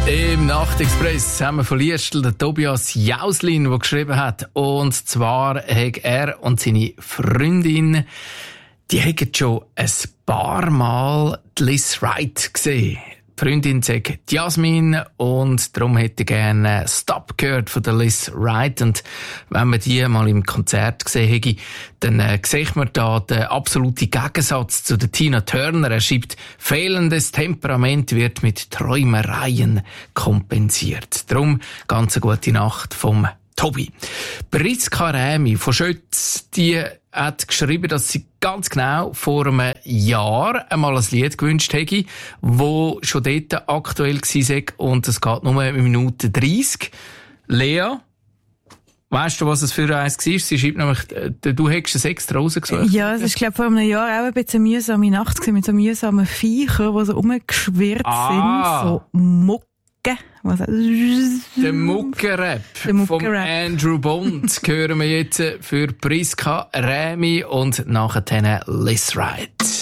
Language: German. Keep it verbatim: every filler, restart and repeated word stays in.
Im Nachtexpress haben wir von Liestl den Tobias Jauslin, der geschrieben hat. Und zwar hat er und seine Freundin, die haben schon ein paar Mal die Liz Wright gesehen. Die Freundin sagt Jasmin und darum hätte ich gerne Stop gehört von der Liz Wright. Und wenn man die mal im Konzert gesehen hätte, dann äh, sieht man da den absoluten Gegensatz zu der Tina Turner. Er schreibt, fehlendes Temperament wird mit Träumereien kompensiert. Darum ganz eine gute Nacht vom Tobi. Priska Rämi von Schötz, die hat geschrieben, dass sie ganz genau vor einem Jahr einmal ein Lied gewünscht hätte, das schon dort aktuell war und es geht nur eine Minute dreißig. Lea, weißt du, was es für eins war? Sie schreibt nämlich, du hättest es extra rausgesucht. Ja, es war, glaube ich, vor einem Jahr auch ein bisschen eine mühsame Nacht gewesen, mit so mühsamen Viechern, die so rumgeschwirrt ah. sind, so Mucke. Was der Mucke-Rap von Andrew Bond hören wir jetzt für Priska Rämi und nachher Liz Wright.